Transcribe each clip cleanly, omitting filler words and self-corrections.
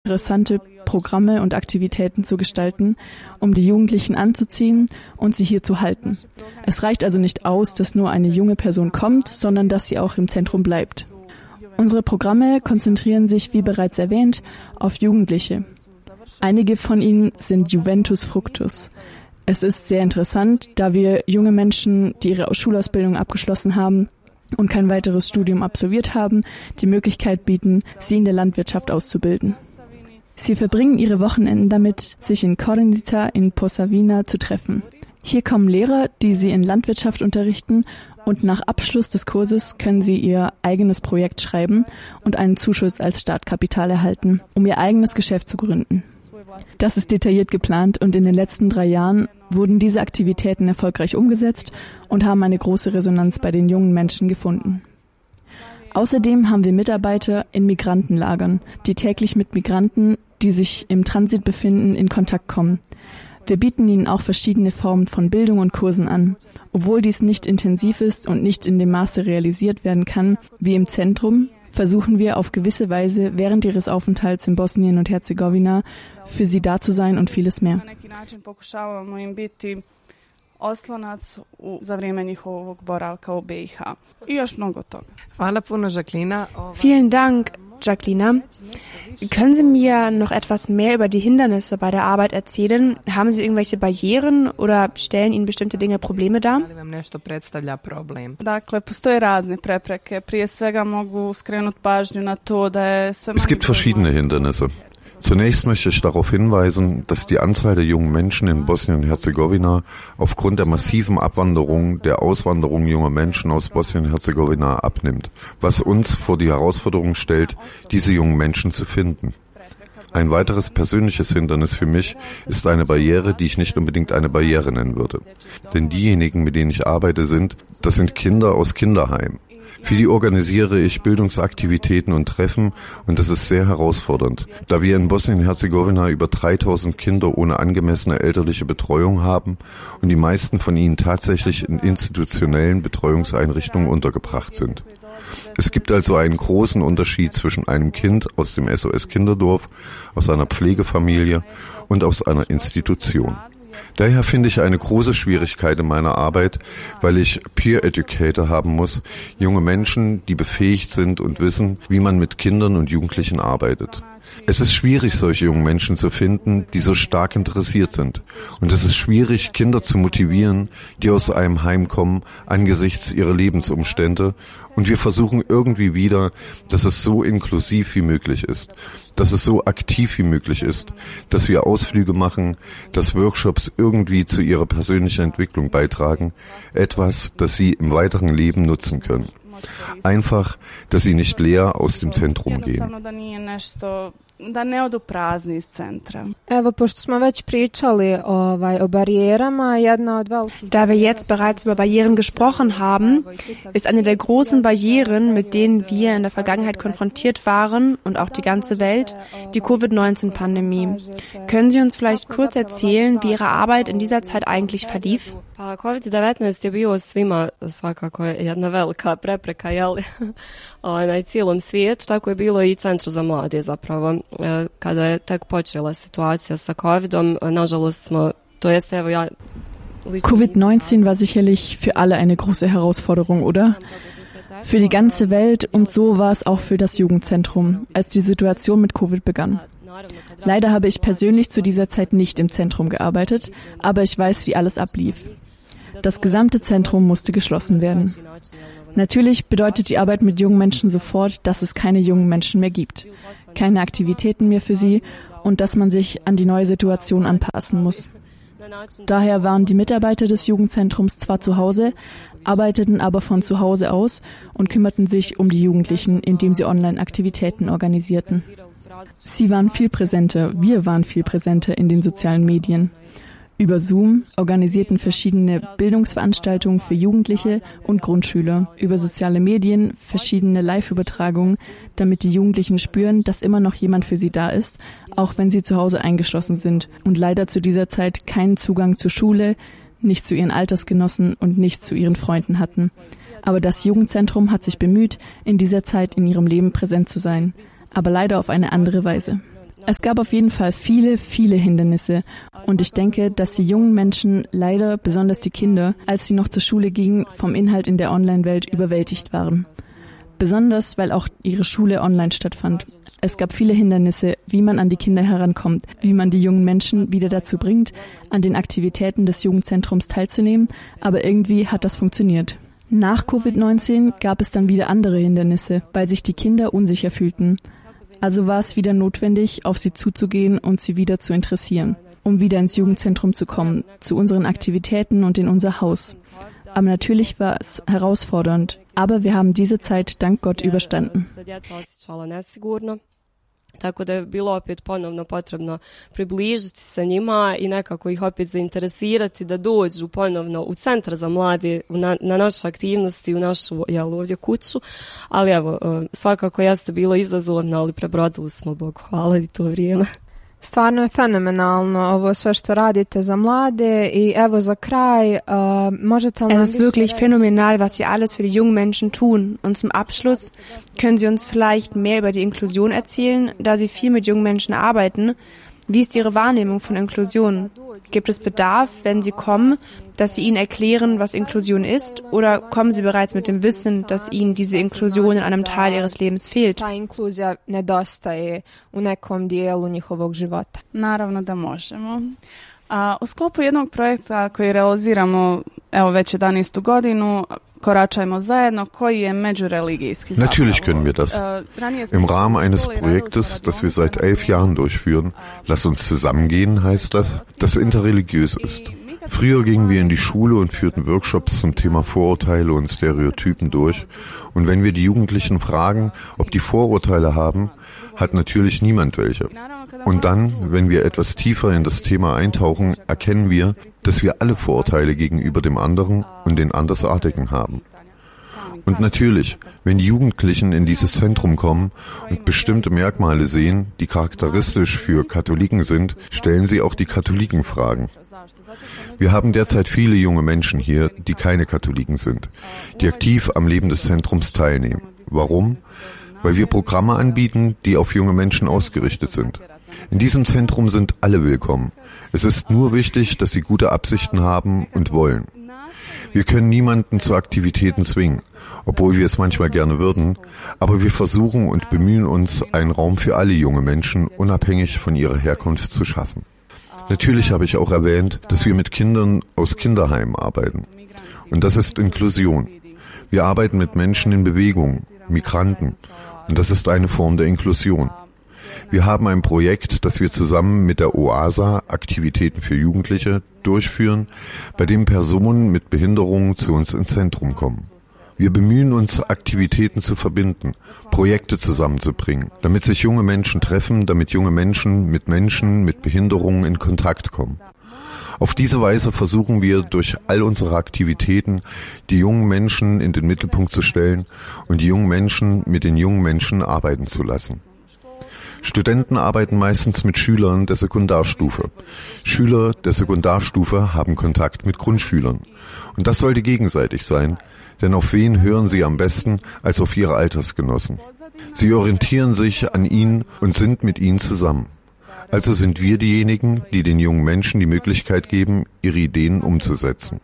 interessante Programme und Aktivitäten zu gestalten, um die Jugendlichen anzuziehen und sie hier zu halten. Es reicht also nicht aus, dass nur eine junge Person kommt, sondern dass sie auch im Zentrum bleibt. Unsere Programme konzentrieren sich, wie bereits erwähnt, auf Jugendliche. Einige von ihnen sind Juventus Fructus. Es ist sehr interessant, da wir junge Menschen, die ihre Schulausbildung abgeschlossen haben und kein weiteres Studium absolviert haben, die Möglichkeit bieten, sie in der Landwirtschaft auszubilden. Sie verbringen ihre Wochenenden damit, sich in Korenica in Posavina zu treffen. Hier kommen Lehrer, die sie in Landwirtschaft unterrichten, und nach Abschluss des Kurses können sie ihr eigenes Projekt schreiben und einen Zuschuss als Startkapital erhalten, um ihr eigenes Geschäft zu gründen. Das ist detailliert geplant und in den letzten 3 Jahren wurden diese Aktivitäten erfolgreich umgesetzt und haben eine große Resonanz bei den jungen Menschen gefunden. Außerdem haben wir Mitarbeiter in Migrantenlagern, die täglich mit Migranten, die sich im Transit befinden, in Kontakt kommen. Wir bieten ihnen auch verschiedene Formen von Bildung und Kursen an. Obwohl dies nicht intensiv ist und nicht in dem Maße realisiert werden kann wie im Zentrum, versuchen wir auf gewisse Weise während ihres Aufenthalts in Bosnien und Herzegowina für sie da zu sein und vieles mehr. Vielen Dank, Jacqueline. Können Sie mir noch etwas mehr über die Hindernisse bei der Arbeit erzählen? Haben Sie irgendwelche Barrieren oder stellen Ihnen bestimmte Dinge Probleme dar? Es gibt verschiedene Hindernisse. Zunächst möchte ich darauf hinweisen, dass die Anzahl der jungen Menschen in Bosnien und Herzegowina aufgrund der massiven Abwanderung, der Auswanderung junger Menschen aus Bosnien und Herzegowina abnimmt, was uns vor die Herausforderung stellt, diese jungen Menschen zu finden. Ein weiteres persönliches Hindernis für mich ist eine Barriere, die ich nicht unbedingt eine Barriere nennen würde. Denn diejenigen, mit denen ich arbeite, das sind Kinder aus Kinderheimen. Für die organisiere ich Bildungsaktivitäten und Treffen und das ist sehr herausfordernd, da wir in Bosnien-Herzegowina über 3000 Kinder ohne angemessene elterliche Betreuung haben und die meisten von ihnen tatsächlich in institutionellen Betreuungseinrichtungen untergebracht sind. Es gibt also einen großen Unterschied zwischen einem Kind aus dem SOS-Kinderdorf, aus einer Pflegefamilie und aus einer Institution. Daher finde ich eine große Schwierigkeit in meiner Arbeit, weil ich Peer Educator haben muss, junge Menschen, die befähigt sind und wissen, wie man mit Kindern und Jugendlichen arbeitet. Es ist schwierig, solche jungen Menschen zu finden, die so stark interessiert sind. Und es ist schwierig, Kinder zu motivieren, die aus einem Heim kommen, angesichts ihrer Lebensumstände. Und wir versuchen irgendwie wieder, dass es so inklusiv wie möglich ist, dass es so aktiv wie möglich ist, dass wir Ausflüge machen, dass Workshops irgendwie zu ihrer persönlichen Entwicklung beitragen, etwas, das sie im weiteren Leben nutzen können. Einfach, dass sie nicht leer aus dem Zentrum gehen. Da wir jetzt bereits über Barrieren gesprochen haben, ist eine der großen Barrieren, mit denen wir in der Vergangenheit konfrontiert waren und auch die ganze Welt, die Covid-19-Pandemie. Können Sie uns vielleicht kurz erzählen, wie Ihre Arbeit in dieser Zeit eigentlich verlief? COVID-19 je bio svima svakako jedna velika prepreka na cijelom svijetu, tako je bilo i Centru za mlade zapravo. Kada je tek počela situacija sa Covidom, nažalost smo, to jest evo ja... Covid-19 war sicherlich für alle eine große Herausforderung, oder? Für die ganze Welt und so war es auch für das Jugendzentrum, als die Situation mit Covid begann. Leider habe ich persönlich zu dieser Zeit nicht im Zentrum gearbeitet, aber ich weiß, wie alles ablief. Das gesamte Zentrum musste geschlossen werden. Natürlich bedeutet die Arbeit mit jungen Menschen sofort, dass es keine jungen Menschen mehr gibt, keine Aktivitäten mehr für sie und dass man sich an die neue Situation anpassen muss. Daher waren die Mitarbeiter des Jugendzentrums zwar zu Hause, arbeiteten aber von zu Hause aus und kümmerten sich um die Jugendlichen, indem sie Online-Aktivitäten organisierten. Sie waren viel präsenter, wir waren viel präsenter in den sozialen Medien. Über Zoom organisierten verschiedene Bildungsveranstaltungen für Jugendliche und Grundschüler, über soziale Medien verschiedene Live-Übertragungen, damit die Jugendlichen spüren, dass immer noch jemand für sie da ist, auch wenn sie zu Hause eingeschlossen sind und leider zu dieser Zeit keinen Zugang zur Schule, nicht zu ihren Altersgenossen und nicht zu ihren Freunden hatten. Aber das Jugendzentrum hat sich bemüht, in dieser Zeit in ihrem Leben präsent zu sein, aber leider auf eine andere Weise. Es gab auf jeden Fall viele, viele Hindernisse. Und ich denke, dass die jungen Menschen leider, besonders die Kinder, als sie noch zur Schule gingen, vom Inhalt in der Online-Welt überwältigt waren. Besonders, weil auch ihre Schule online stattfand. Es gab viele Hindernisse, wie man an die Kinder herankommt, wie man die jungen Menschen wieder dazu bringt, an den Aktivitäten des Jugendzentrums teilzunehmen, aber irgendwie hat das funktioniert. Nach Covid-19 gab es dann wieder andere Hindernisse, weil sich die Kinder unsicher fühlten. Also war es wieder notwendig, auf sie zuzugehen und sie wieder zu interessieren, um wieder ins Jugendzentrum zu kommen, zu unseren Aktivitäten und in unser Haus. Aber natürlich war es herausfordernd, aber wir haben diese Zeit dank Gott überstanden. Tako da je bilo opet ponovno potrebno približiti se njima i nekako ih opet zainteresirati da dođu ponovno u centar za mlade, na naše aktivnosti, u našu ovdje kuću. Ali evo, svakako jeste bilo izazovno, ali prebrodili smo, Bogu hvala, i to vrijeme. Stvarno je fenomenalno ovo sve što radite za mlade i evo za kraj, možete li nam Es ist wirklich phänomenal, was Sie alles für die jungen Menschen tun. Und zum Abschluss können Sie uns vielleicht mehr über die Inklusion erzählen, da Sie viel mit jungen Menschen arbeiten. Wie ist Ihre Wahrnehmung von Inklusion? Gibt es Bedarf, wenn Sie kommen, dass Sie ihnen erklären, was Inklusion ist, oder kommen Sie bereits mit dem Wissen, dass Ihnen diese Inklusion in einem Teil Ihres Lebens fehlt? Ta inkluzija nedostaje u nekom dijelu njihovog života. Naravno da možemo. U sklopu jednog projekta koji realiziramo već 11. godinu, Koračajmo zajedno, koji je međureligijski zapravo. Natürlich können wir das. Im Rahmen eines Projektes, das wir seit 11 Jahren durchführen, Lass uns zusammengehen, heißt das interreligiös ist. Früher gingen wir in die Schule und führten Workshops zum Thema Vorurteile und Stereotypen durch. Und wenn wir die Jugendlichen fragen, ob die Vorurteile haben, hat natürlich niemand welche. Und dann, wenn wir etwas tiefer in das Thema eintauchen, erkennen wir, dass wir alle Vorurteile gegenüber dem anderen und den Andersartigen haben. Und natürlich, wenn die Jugendlichen in dieses Zentrum kommen und bestimmte Merkmale sehen, die charakteristisch für Katholiken sind, stellen sie auch die Katholikenfragen. Wir haben derzeit viele junge Menschen hier, die keine Katholiken sind, die aktiv am Leben des Zentrums teilnehmen. Warum? Weil wir Programme anbieten, die auf junge Menschen ausgerichtet sind. In diesem Zentrum sind alle willkommen. Es ist nur wichtig, dass sie gute Absichten haben und wollen. Wir können niemanden zu Aktivitäten zwingen, obwohl wir es manchmal gerne würden, aber wir versuchen und bemühen uns, einen Raum für alle junge Menschen unabhängig von ihrer Herkunft zu schaffen. Natürlich habe ich auch erwähnt, dass wir mit Kindern aus Kinderheimen arbeiten. Und das ist Inklusion. Wir arbeiten mit Menschen in Bewegung, Migranten. Und das ist eine Form der Inklusion. Wir haben ein Projekt, das wir zusammen mit der OASA, Aktivitäten für Jugendliche, durchführen, bei dem Personen mit Behinderungen zu uns ins Zentrum kommen. Wir bemühen uns, Aktivitäten zu verbinden, Projekte zusammenzubringen, damit sich junge Menschen treffen, damit junge Menschen mit Behinderungen in Kontakt kommen. Auf diese Weise versuchen wir, durch all unsere Aktivitäten die jungen Menschen in den Mittelpunkt zu stellen und die jungen Menschen mit den jungen Menschen arbeiten zu lassen. Studenten arbeiten meistens mit Schülern der Sekundarstufe. Schüler der Sekundarstufe haben Kontakt mit Grundschülern. Und das sollte gegenseitig sein, denn auf wen hören sie am besten als auf ihre Altersgenossen? Sie orientieren sich an ihnen und sind mit ihnen zusammen. Also sind wir diejenigen, die den jungen Menschen die Möglichkeit geben, ihre Ideen umzusetzen.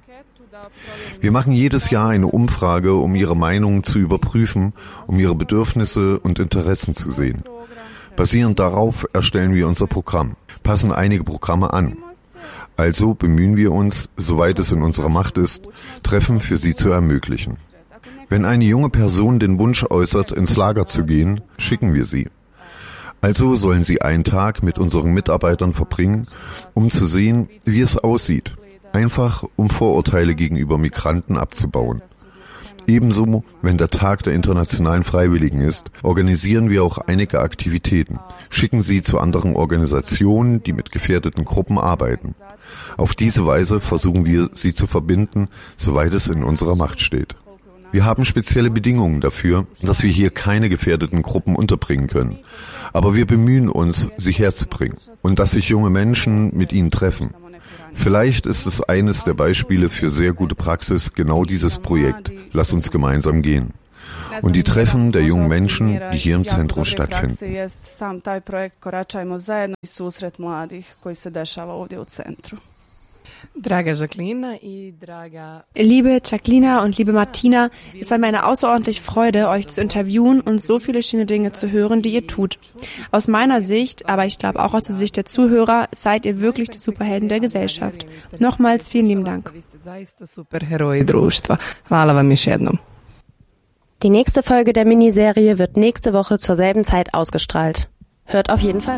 Wir machen jedes Jahr eine Umfrage, um ihre Meinungen zu überprüfen, um ihre Bedürfnisse und Interessen zu sehen. Basierend darauf erstellen wir unser Programm, passen einige Programme an. Also bemühen wir uns, soweit es in unserer Macht ist, Treffen für sie zu ermöglichen. Wenn eine junge Person den Wunsch äußert, ins Lager zu gehen, schicken wir sie. Also sollen sie einen Tag mit unseren Mitarbeitern verbringen, um zu sehen, wie es aussieht. Einfach, um Vorurteile gegenüber Migranten abzubauen. Ebenso, wenn der Tag der internationalen Freiwilligen ist, organisieren wir auch einige Aktivitäten, schicken sie zu anderen Organisationen, die mit gefährdeten Gruppen arbeiten. Auf diese Weise versuchen wir, sie zu verbinden, soweit es in unserer Macht steht. Wir haben spezielle Bedingungen dafür, dass wir hier keine gefährdeten Gruppen unterbringen können. Aber wir bemühen uns, sie herzubringen und dass sich junge Menschen mit ihnen treffen. Vielleicht ist es eines der Beispiele für sehr gute Praxis, genau dieses Projekt. Lass uns gemeinsam gehen. und die Treffen der jungen Menschen, die hier im Zentrum stattfinden. Liebe Jacqueline und liebe Martina, es war mir eine außerordentliche Freude, euch zu interviewen und so viele schöne Dinge zu hören, die ihr tut. Aus meiner Sicht, aber ich glaube auch aus der Sicht der Zuhörer, seid ihr wirklich die Superhelden der Gesellschaft. Nochmals vielen lieben Dank. Die nächste Folge der Miniserie wird nächste Woche zur selben Zeit ausgestrahlt. Hört auf jeden Fall